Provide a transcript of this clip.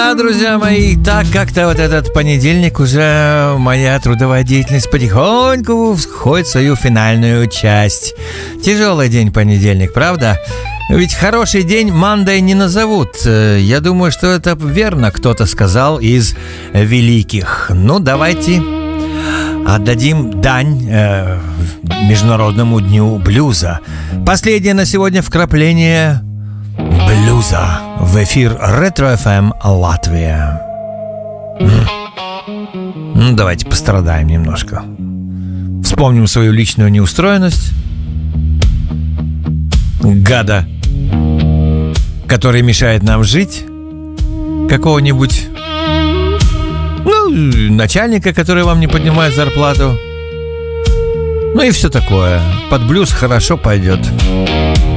Да, друзья мои, так как-то вот этот понедельник уже моя трудовая деятельность потихоньку входит в свою финальную часть. Тяжелый день понедельник, правда? Ведь хороший день Мандой не назовут. Я думаю, что это верно кто-то сказал из великих. Ну, давайте отдадим дань Международному дню блюза. Последнее на сегодня вкрапление блюза в эфир Ретро FM Латвия. Ну, давайте пострадаем немножко. Вспомним свою личную неустроенность. Гада, который мешает нам жить. Какого-нибудь, начальника, который вам не поднимает зарплату. Ну и все такое. Под блюз хорошо пойдет.